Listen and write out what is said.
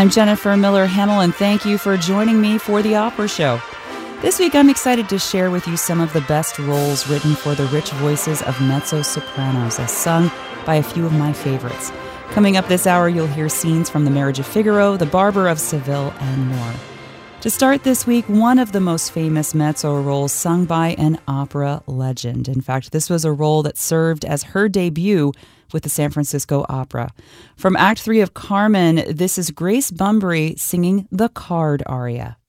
I'm Jennifer Miller Hamill, and thank you for joining me for the Opera Show. This week, I'm excited to share with you some of the best roles written for the rich voices of mezzo-sopranos, as sung by a few of my favorites. Coming up this hour, you'll hear scenes from The Marriage of Figaro, The Barber of Seville, and more. To start this week, one of the most famous mezzo roles sung by an opera legend. In fact, this was a role that served as her debut with the San Francisco Opera. From Act 3 of Carmen, this is Grace Bumbry singing the Card aria.